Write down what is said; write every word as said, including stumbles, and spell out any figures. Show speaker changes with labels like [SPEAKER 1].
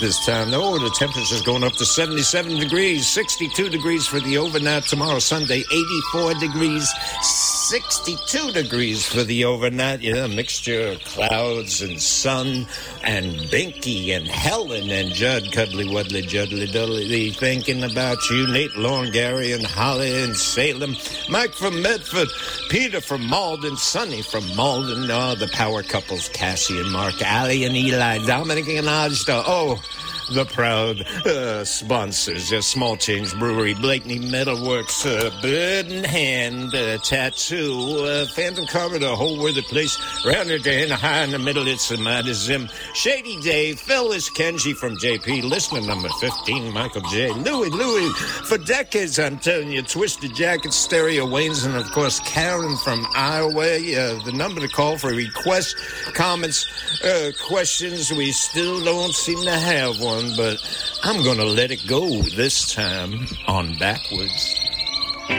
[SPEAKER 1] this time. Oh, the temperature's going up to seventy-seven degrees, sixty-two degrees for the overnight tomorrow, Sunday, eighty-four degrees, sixty-two degrees for the overnight. Yeah, a mixture of clouds and sun, and Binky and Helen and Judd, Cuddly Wuddly Juddly Duddly, thinking about you, Nate, Lauren, Gary, and Holly and Salem, Mike from Medford, Peter from Malden, Sonny from Malden, oh, the power couples, Cassie and Mark, Allie and Eli, Dominic and Ajda, oh, the proud uh, sponsors, uh, Small Change Brewery, Blakeney Metalworks, uh, Bird in Hand, uh, Tattoo, uh, Phantom Cover, the whole worthy place, round at the end, high in the middle, it's a mighty Zim, Shady Dave, Phyllis, Kenji from J P, listener number fifteen, Michael J, Louie, Louie, for decades, I'm telling you, Twisted Jacket, Stereo Waynes, and of course, Karen from Iowa, uh, the number to call for requests, comments, uh, questions, we still don't seem to have one, but I'm gonna let it go this time on Backwards.